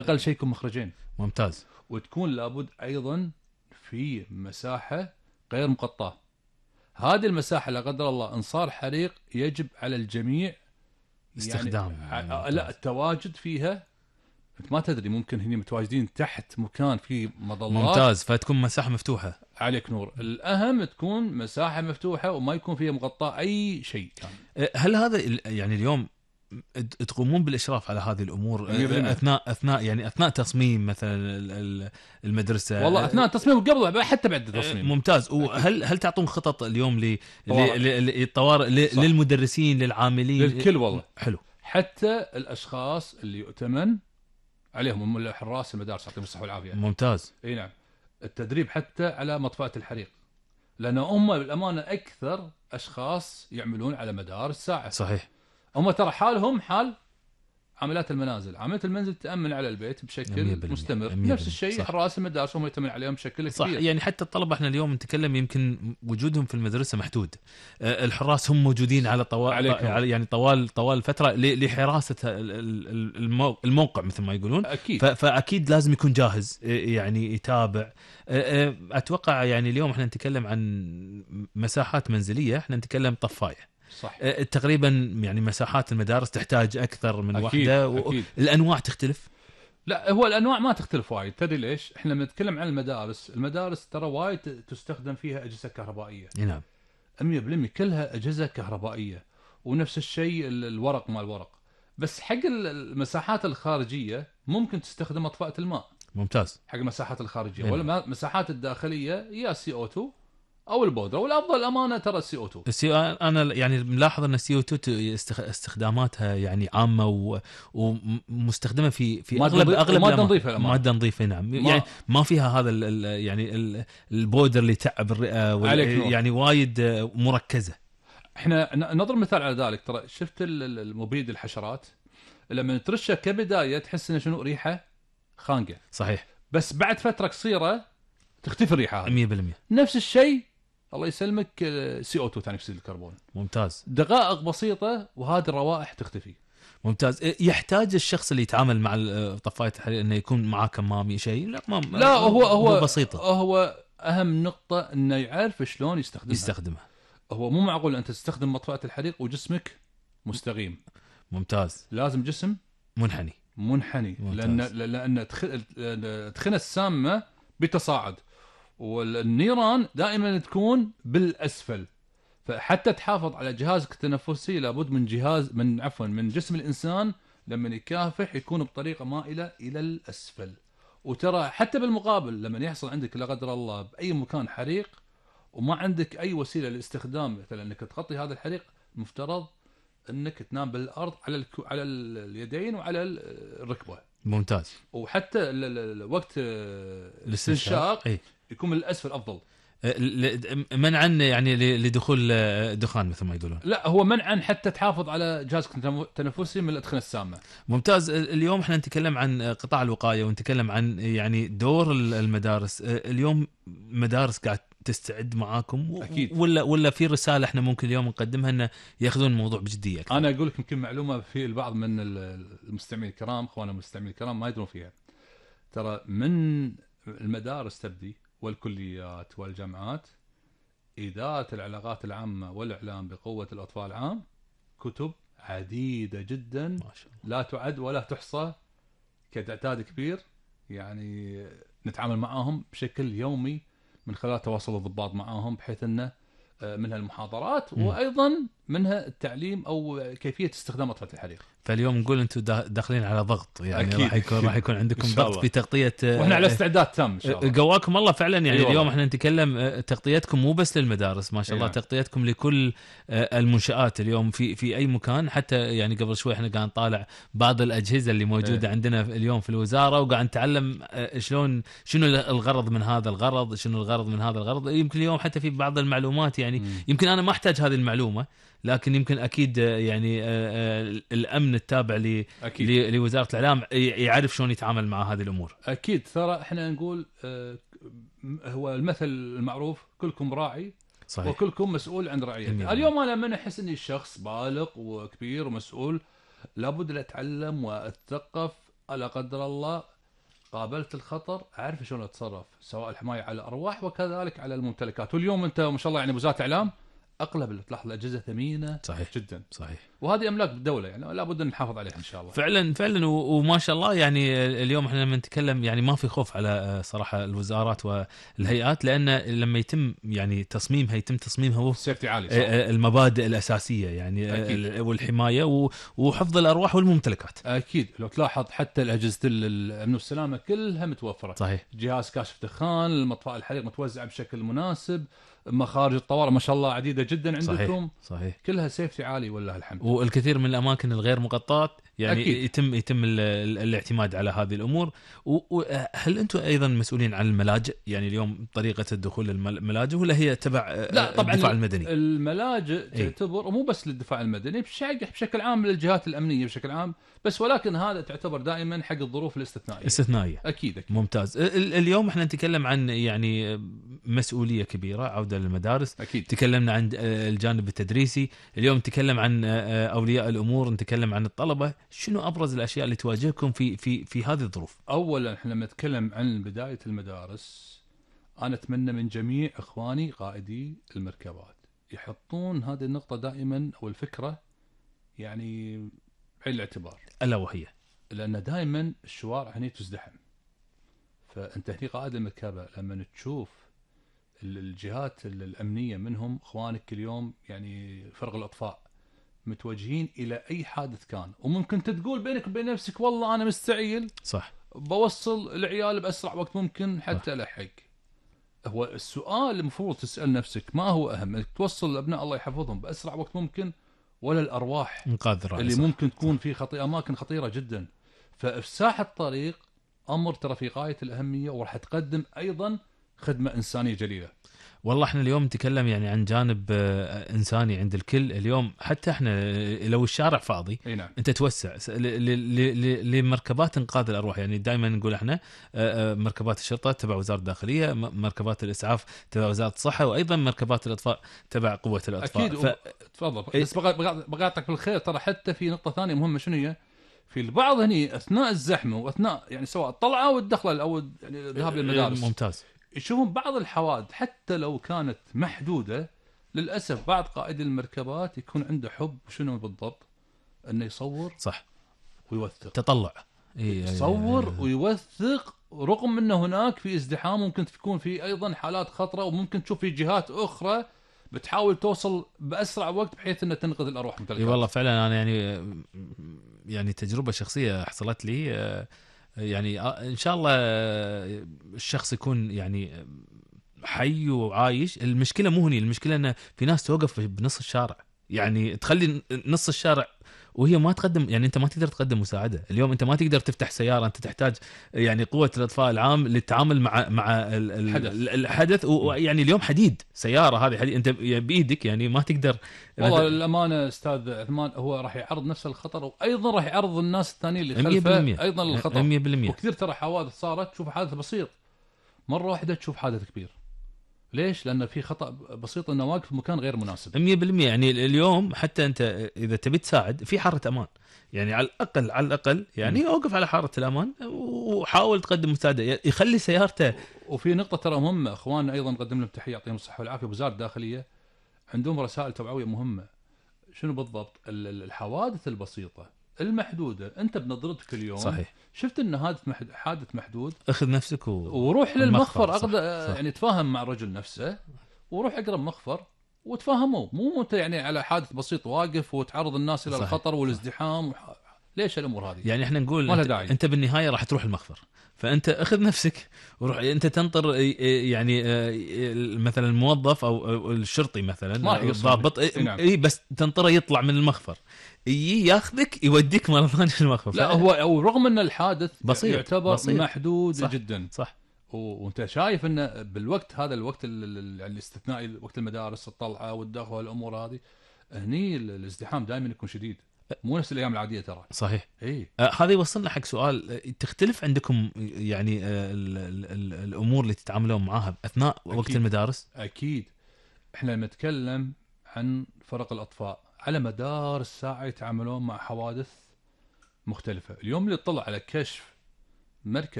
اقل شيء يكون مخرجين، ممتاز. وتكون لابد ايضا في مساحه غير مغطاه. هذه المساحه لا قدر الله ان صار حريق يجب على الجميع استخدام لا التواجد فيها. انت ما تدري، ممكن هني متواجدين تحت مكان فيه مظلات. ممتاز، فتكون مساحة مفتوحة. عليك نور. الأهم تكون مساحة مفتوحة وما يكون فيها مغطاة أي شيء كان. هل هذا يعني اليوم تقومون بالإشراف على هذه الأمور أثناء تصميم مثلا المدرسة؟ والله أثناء التصميم وقبل حتى بعد التصميم. ممتاز. وهل تعطون خطط اليوم للطوارئ للمدرسين للعاملين للكل؟ والله حلو. حتى الأشخاص اللي يؤتمن عليهم هم الحراس المدارس، يعطيهم الصحة والعافية. ممتاز. اي نعم. التدريب حتى على مطفأة الحريق، لأن هم بالأمانة أكثر أشخاص يعملون على مدار الساعة. صحيح. هم ترى حالهم حال عاملات المنازل. عاملة المنزل تأمن على البيت بشكل مستمر، نفس الشيء حراس المدارس هم يتمن عليهم بشكل صح كبير. يعني حتى الطلبة احنا اليوم نتكلم يمكن وجودهم في المدرسة محدود، الحراس هم موجودين على يعني طوال فترة لحراسة الموقع مثل ما يقولون. أكيد. فأكيد لازم يكون جاهز، يعني يتابع. أتوقع يعني اليوم احنا نتكلم عن مساحات منزلية، احنا نتكلم طفاية. صح. تقريبا يعني مساحات المدارس تحتاج أكثر من أكيد. وحدة. أكيد. الأنواع تختلف. لا هو الأنواع ما تختلف وايد. تدري ليش؟ احنا لما نتكلم عن المدارس ترى وايد تستخدم فيها أجهزة كهربائية. نعم. 100% كلها أجهزة كهربائية. ونفس الشيء الورق مال الورق. بس حق المساحات الخارجية ممكن تستخدم أطفاءة الماء. ممتاز. حق المساحات الخارجية. ولا المساحات الداخلية يا CO2 او البودره، والافضل امانه ترى الCO2. انا يعني ملاحظ ان الCO2 استخداماتها يعني عامه ومستخدمه في اغلب ماده نظيفه. نعم. يعني ما فيها هذا يعني البودر اللي تعب الرئه يعني وايد مركزه. احنا نضرب مثال على ذلك. ترى شفت المبيد الحشرات لما ترشه كبدايه تحس انه شنو ريحه خانقه. صحيح. بس بعد فتره قصيره تختفي الريحه 100%. نفس الشيء الله يسلمك CO2 ثاني اكسيد الكربون. ممتاز. دقائق بسيطه وهذه الروائح تختفي. ممتاز. يحتاج الشخص اللي يتعامل مع طفايه الحريق انه يكون معاه كمامي شيء؟ لا هو بسيطه. هو اهم نقطه انه يعرف شلون يستخدمها. هو مو معقول انت تستخدم مطفأة الحريق وجسمك مستقيم. ممتاز. لازم جسم منحني. لان الدخنه السامه بتصاعد، والنيران دائما تكون بالاسفل. فحتى تحافظ على جهازك التنفسي لابد من جسم الانسان لما يكافح يكون بطريقه مائله الى الاسفل. وترى حتى بالمقابل لما يحصل عندك لا قدر الله باي مكان حريق وما عندك اي وسيله لاستخدام مثلا انك تغطي هذا الحريق، المفترض انك تنام بالارض على اليدين وعلى الركبه. ممتاز. وحتى وقت الاستنشاق يكون من الاسفل افضل، منعا يعني لدخول دخان مثل ما يقولون. لا هو منعا حتى تحافظ على جهازك التنفسي من الادخنه السامه. ممتاز. اليوم احنا نتكلم عن قطاع الوقايه ونتكلم عن يعني دور المدارس. اليوم مدارس قاعد تستعد معاكم أكيد. ولا في رساله احنا ممكن اليوم نقدمها ان ياخذون الموضوع بجديه أكثر؟ انا اقول لك يمكن معلومه في البعض من المستمعين الكرام، اخواننا المستمعين الكرام ما يدرون فيها. ترى من المدارس تبدي والكليات والجامعات إدارة العلاقات العامة والإعلام بقوة الأطفال العام كتب عديدة جدا ما شاء الله. لا تعد ولا تحصى، كتعداد كبير. يعني نتعامل معهم بشكل يومي من خلال تواصل الضباط معهم، بحيث أنه منها المحاضرات وأيضا منها التعليم أو كيفية استخدام أطفال الحريق. فاليوم نقول انتم داخلين على ضغط، يعني راح يكون عندكم ضغط في تغطيه، واحنا على استعداد تام ان شاء الله. قواكم الله فعلا. يعني أيوة. اليوم احنا نتكلم تغطيتكم مو بس للمدارس ما شاء الله، تغطيتكم لكل المنشآت اليوم في اي مكان. حتى يعني قبل شوي احنا قاعد نطالع بعض الاجهزه اللي موجوده عندنا اليوم في الوزاره، وقاعد نتعلم شنو الغرض من هذا الغرض، شنو الغرض من هذا الغرض. يمكن اليوم حتى في بعض المعلومات يعني يمكن انا ما احتاج هذه المعلومه، لكن يمكن اكيد يعني الامن التابع لوزاره الاعلام يعرف شلون يتعامل مع هذه الامور. اكيد. ترى احنا نقول هو المثل المعروف كلكم راعي صحيح. وكلكم مسؤول عن رعيته. اليوم انا من احس اني شخص بالغ وكبير ومسؤول لابد اتعلم واتثقف لا قدر الله قابلت الخطر اعرف شلون اتصرف، سواء الحمايه على الارواح وكذلك على الممتلكات. واليوم انت ما شاء الله يعني وزاره اعلام اغلب تلاحظ الاجهزه ثمينه صحيح جدا. صحيح. وهذه املاك الدوله يعني لابد ان نحافظ عليها ان شاء الله. فعلا فعلا. وما شاء الله يعني اليوم احنا لما نتكلم يعني ما في خوف على صراحه الوزارات والهيئات، لان لما يتم يعني تصميمها يتم تصميمها سيفتي عالي صح. المبادئ الاساسيه يعني أكيد. والحمايه وحفظ الارواح والممتلكات. اكيد لو تلاحظ حتى اجهزه الامن والسلامه كلها متوفره. صحيح. جهاز كاشف دخان، المطفاء الحريق متوزع بشكل مناسب، مخارج الطوارئ ما شاء الله عديده جدا عندكم. صحيح. كلها سيفتي عالي والله الحمد. والكثير من الاماكن الغير مغطاه يعني أكيد. يتم الاعتماد على هذه الامور. وهل انتم ايضا مسؤولين عن الملاجئ؟ يعني اليوم طريقه الدخول للملاجئ ولا هي تبع لا طبعا الدفاع المدني؟ الملاجئ تعتبر مو بس للدفاع المدني، بشكل عام للجهات الامنيه بشكل عام، بس ولكن هذا تعتبر دائما حق الظروف الاستثنائيه. اكيد. ممتاز. اليوم احنا نتكلم عن يعني مسؤوليه كبيره، عوده للمدارس. أكيد. تكلمنا عن الجانب التدريسي، اليوم نتكلم عن اولياء الامور، نتكلم عن الطلبه. شنو ابرز الاشياء اللي تواجهكم في هذه الظروف؟ اولا احنا لما نتكلم عن بدايه المدارس، انا اتمنى من جميع اخواني قائدي المركبات يحطون هذه النقطه دائما او الفكره يعني بعين الاعتبار، الا وهي لان دائما الشوارع هني تزدحم. فانت هني قائد المركبه لما تشوف الجهات الامنيه منهم اخوانك اليوم يعني فرق الاطفاء متوجهين الى اي حادث كان، وممكن تقول بينك وبين نفسك والله انا مستعجل صح بوصل العيال باسرع وقت ممكن حتى الحق. هو السؤال المفروض تسال نفسك ما هو اهم، انك توصل الابناء الله يحفظهم باسرع وقت ممكن، ولا الارواح اللي صح. ممكن تكون في اماكن خطيره جدا. فافساح الطريق امر ترى في غايه الاهميه، وراح تقدم ايضا خدمه انسانيه جليله. والله احنا اليوم نتكلم يعني عن جانب انساني عند الكل. اليوم حتى احنا لو الشارع فاضي نعم. انت توسع لمركبات انقاذ الارواح. يعني دائما نقول احنا مركبات الشرطه تبع وزاره الداخليه، مركبات الاسعاف تبع وزاره الصحه، وايضا مركبات الاطفاء تبع قوه الاطفاء. اكيد. تفضل. بس بقاطعك بالخير، ترى حتى في نقطه ثانيه مهمه. شنو هي؟ في البعض هني اثناء الزحمه واثناء يعني سواء الطلعه والدخله او يعني الذهاب للمدارس، ممتاز، يشوفون بعض الحوادث حتى لو كانت محدودة. للأسف بعض قائد المركبات يكون عنده حب شنو بالضبط؟ أنه يصور صح ويوثق، تطلع يصور ويوثق، رغم أنه هناك في ازدحام ممكن تكون في أيضا حالات خطرة، وممكن تشوف في جهات أخرى بتحاول توصل بأسرع وقت بحيث أنها تنقذ الأرواح الممتلكات. والله فعلا أنا يعني تجربة شخصية حصلت لي. يعني ان شاء الله الشخص يكون يعني حي وعايش. المشكله مو هني، المشكله ان في ناس توقف بنص الشارع، يعني تخلي نص الشارع وهي ما تقدم. يعني انت ما تقدر تقدم مساعده اليوم، انت ما تقدر تفتح سياره، انت تحتاج يعني قوه الاطفاء العام للتعامل مع الحدث. ويعني اليوم حديد، سياره هذه حديد انت بايدك، يعني ما تقدر. والله الامانه استاذ عثمان هو راح يعرض نفس الخطر، وايضا راح يعرض الناس الثانيين اللي خلفه ايضا الخطر 100%. وكثير ترى حوادث صارت تشوف حادث بسيط مره واحده تشوف حادث كبير. ليش؟ لأن في خطأ بسيط انه واقف في مكان غير مناسب 100%. يعني اليوم حتى انت اذا تبي تساعد في حاره امان، يعني على الاقل يعني اوقف على حاره الامان وحاول تقدم مساعده، يخلي سيارته. وفي نقطه ترى مهمه، اخواننا ايضا نقدم لهم تحيه يعطيهم الصحه والعافيه، وزاره الداخليه عندهم رسائل توعويه مهمه. شنو بالضبط؟ الحوادث البسيطه المحدوده، انت بنظرتك اليوم صحيح شفت ان حادث محدود، اخذ نفسك وروح للمخفر. يعني تفاهم مع الرجل نفسه وروح اقرب مخفر وتفاهموا. مو انت يعني على حادث بسيط واقف وتعرض الناس الى الخطر والازدحام. ليش الامور هذه؟ يعني احنا نقول انت بالنهايه راح تروح المخفر، فانت اخذ نفسك وروح. انت تنطر يعني مثلا الموظف او الشرطي مثلا الضابط بس تنطره يطلع من المخفر ياخذك يوديك مره ثانيه المخفر. لا هو رغم ان الحادث بسيط يعتبر بسيط محدود صح جدا صح. وانت شايف ان بالوقت هذا الوقت الاستثنائي وقت المدارس الطلعه والدخول والامور هذه، هني الازدحام دائما يكون شديد، مو نفس الايام العاديه ترى. صحيح. هذا يوصلنا حق سؤال، تختلف عندكم يعني الامور اللي تتعاملون معاها اثناء وقت المدارس؟ اكيد. احنا لما نتكلم عن فرق الاطفاء على مدار الساعه يتعاملون مع حوادث مختلفة. اليوم اللي تطلع على كشف مركز